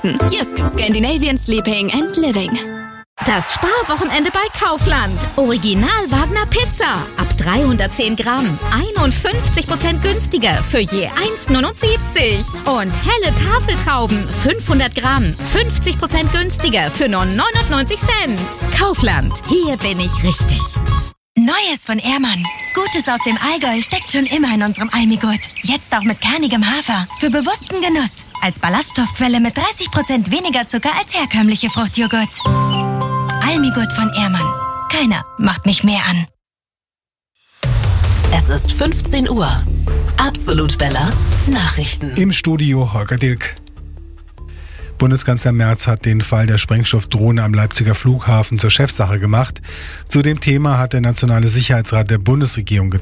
Jysk, Scandinavian Sleeping and Living. Das Sparwochenende bei Kaufland. Original Wagner Pizza. Ab 310 Gramm. 51% günstiger für je 1,79. Und helle Tafeltrauben. 500 Gramm. 50% günstiger für nur 99 Cent. Kaufland. Hier bin ich richtig. Neues von Ehrmann. Gutes aus dem Allgäu steckt schon immer in unserem Almigurt. Jetzt auch mit kernigem Hafer. Für bewussten Genuss. Als Ballaststoffquelle mit 30% weniger Zucker als herkömmliche Fruchtjoghurt. Almigurt von Ehrmann. Keiner macht mich mehr an. Es ist 15 Uhr. Absolut Bella Nachrichten. Im Studio Holger Dilk. Bundeskanzler Merz hat den Fall der Sprengstoffdrohne am Leipziger Flughafen zur Chefsache gemacht. Zu dem Thema hat der Nationale Sicherheitsrat der Bundesregierung